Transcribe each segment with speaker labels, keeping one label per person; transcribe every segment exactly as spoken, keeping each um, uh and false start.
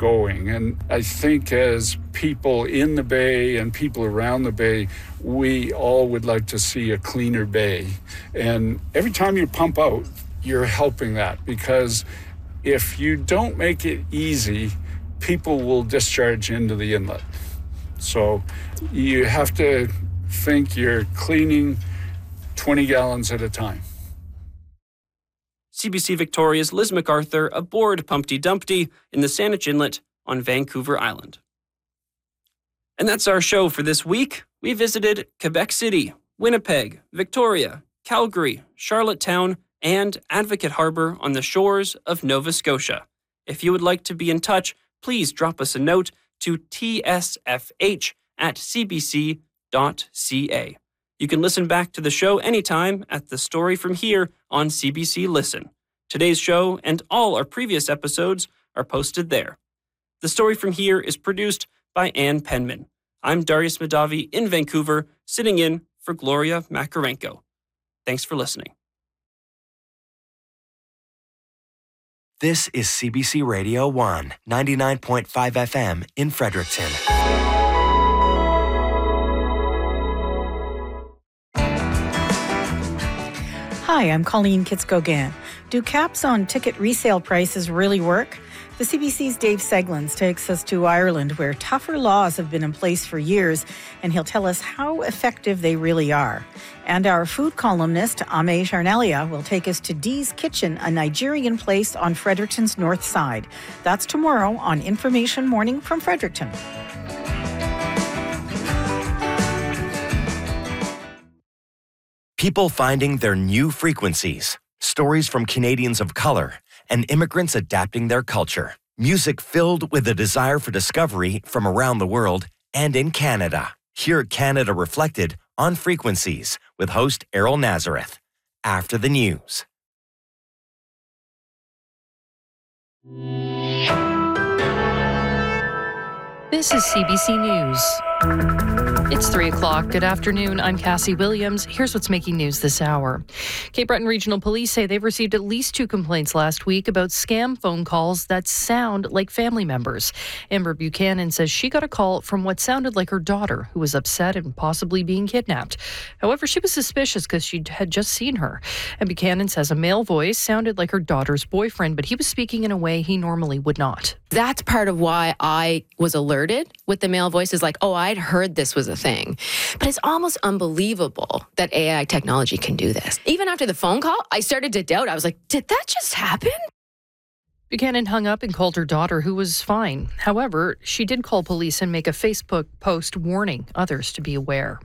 Speaker 1: going. And I think as people in the Bay and people around the Bay, we all would like to see a cleaner Bay. And every time you pump out, you're helping that, because if you don't make it easy, people will discharge into the inlet. So you have to think you're cleaning twenty gallons at a time.
Speaker 2: C B C Victoria's Liz MacArthur aboard Pumpty Dumpty in the Saanich Inlet on Vancouver Island. And that's our show for this week. We visited Quebec City, Winnipeg, Victoria, Calgary, Charlottetown, and Advocate Harbour on the shores of Nova Scotia. If you would like to be in touch, please drop us a note to t s f h at c b c dot c a. You can listen back to the show anytime at The Story From Here on C B C Listen. Today's show and all our previous episodes are posted there. The Story From Here is produced by Ann Penman. I'm Darius Madavi in Vancouver, sitting in for Gloria Makarenko. Thanks for listening.
Speaker 3: This is C B C Radio one, ninety-nine point five F M in Fredericton.
Speaker 4: Hi, I'm Colleen Kitz-Gauguin. Do caps on ticket resale prices really work? The C B C's Dave Seglins takes us to Ireland, where tougher laws have been in place for years, and he'll tell us how effective they really are. And our food columnist, Ame Charnelia, will take us to Dee's Kitchen, a Nigerian place on Fredericton's north side. That's tomorrow on Information Morning from Fredericton.
Speaker 3: People finding their new frequencies. Stories from Canadians of color and immigrants adapting their culture. Music filled with a desire for discovery from around the world and in Canada. Hear Canada Reflected on Frequencies with host Errol Nazareth. After the news.
Speaker 5: This is C B C News. It's three o'clock. Good afternoon. I'm Cassie Williams. Here's what's making news this hour. Cape Breton Regional Police say they've received at least two complaints last week about scam phone calls that sound like family members. Amber Buchanan says she got a call from what sounded like her daughter, who was upset and possibly being kidnapped. However, she was suspicious because she had just seen her. And Buchanan says a male voice sounded like her daughter's boyfriend, but he was speaking in a way he normally would not.
Speaker 6: That's part of why I was alerted with the male voices, like, oh, I'd heard this was a thing. But it's almost unbelievable that A I technology can do this. Even after the phone call, I started to doubt. I was like, did that just happen?
Speaker 5: Buchanan hung up and called her daughter, who was fine. However, she did call police and make a Facebook post warning others to be aware.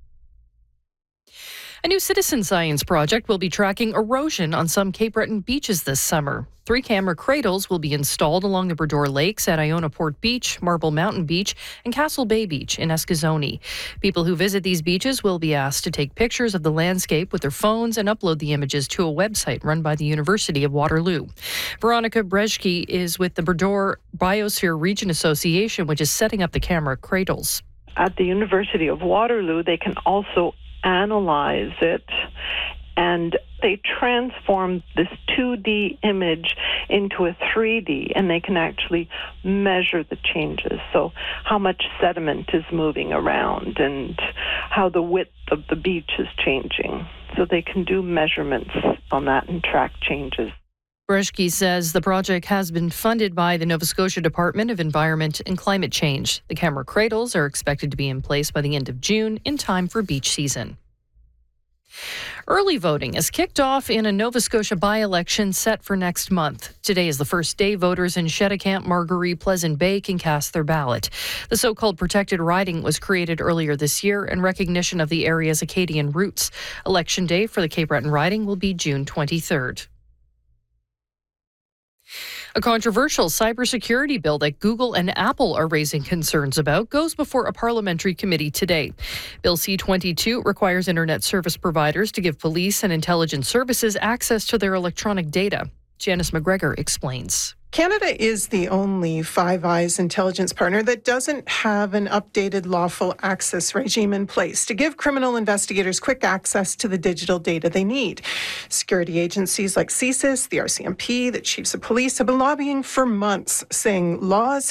Speaker 5: A new citizen science project will be tracking erosion on some Cape Breton beaches this summer. Three camera cradles will be installed along the Bredor Lakes at Iona Port Beach, Marble Mountain Beach, and Castle Bay Beach in Eskazoni. People who visit these beaches will be asked to take pictures of the landscape with their phones and upload the images to a website run by the University of Waterloo. Veronica Brezhki is with the Bredor Biosphere Region Association, which is setting up the camera cradles.
Speaker 7: At the University of Waterloo, they can also analyze it, and they transform this two D image into a three D, and they can actually measure the changes. So how much sediment is moving around and how the width of the beach is changing. So they can do measurements on that and track changes.
Speaker 5: Brezhki says the project has been funded by the Nova Scotia Department of Environment and Climate Change. The camera cradles are expected to be in place by the end of June, in time for beach season. Early voting has kicked off in a Nova Scotia by-election set for next month. Today is the first day voters in Cheticamp, Margaree, Pleasant Bay can cast their ballot. The so-called protected riding was created earlier this year in recognition of the area's Acadian roots. Election day for the Cape Breton riding will be June twenty-third. A controversial cybersecurity bill that Google and Apple are raising concerns about goes before a parliamentary committee today. Bill C twenty-two requires internet service providers to give police and intelligence services access to their electronic data. Janice McGregor explains.
Speaker 8: Canada is the only Five Eyes intelligence partner that doesn't have an updated lawful access regime in place to give criminal investigators quick access to the digital data they need. Security agencies like C S I S, the R C M P, the chiefs of police have been lobbying for months, saying laws